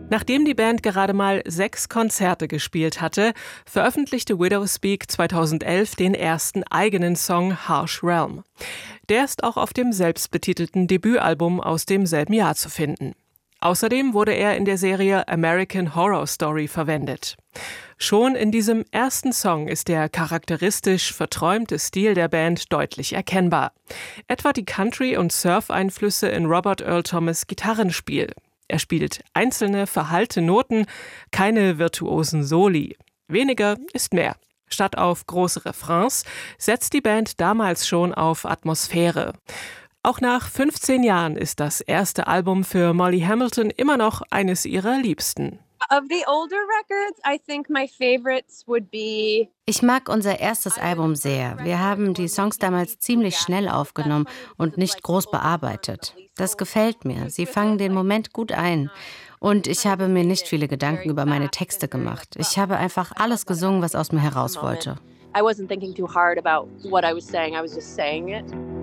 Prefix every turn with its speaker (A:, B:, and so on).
A: Nachdem die Band gerade mal 6 Konzerte gespielt hatte, veröffentlichte Widowspeak 2011 den ersten eigenen Song Harsh Realm. Der ist auch auf dem selbstbetitelten Debütalbum aus demselben Jahr zu finden. Außerdem wurde er in der Serie American Horror Story verwendet. Schon in diesem ersten Song ist der charakteristisch verträumte Stil der Band deutlich erkennbar. Etwa die Country- und Surf-Einflüsse in Robert Earl Thomas' Gitarrenspiel. Er spielt einzelne verhallte Noten, keine virtuosen Soli. Weniger ist mehr. Statt auf große Refrains setzt die Band damals schon auf Atmosphäre. Auch nach 15 Jahren ist das erste Album für Molly Hamilton immer noch eines ihrer Liebsten.
B: Ich mag unser erstes Album sehr. Wir haben die Songs damals ziemlich schnell aufgenommen und nicht groß bearbeitet. Das gefällt mir. Sie fangen den Moment gut ein. Und ich habe mir nicht viele Gedanken über meine Texte gemacht. Ich habe einfach alles gesungen, was aus mir heraus wollte.
C: I wasn't thinking too hard about what I was saying. I was just saying it.